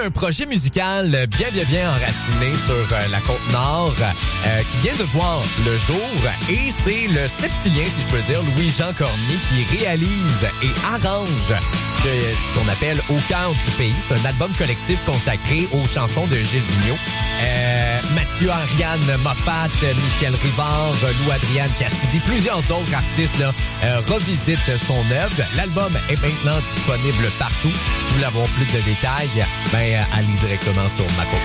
un projet musical bien enraciné sur la Côte-Nord qui vient de voir le jour. Et c'est le septilien, si je peux dire, Louis-Jean Cormier, qui réalise et arrange ce qu'on appelle Au cœur du pays. C'est un album collectif consacré aux chansons de Gilles Vigneault. Mathieu Ariane Moffat, Michel Rivard, Lou Adriane Cassidy, plusieurs autres artistes là, revisitent son œuvre. L'album est maintenant disponible partout. Si vous voulez avoir plus de détails, allez directement sur ma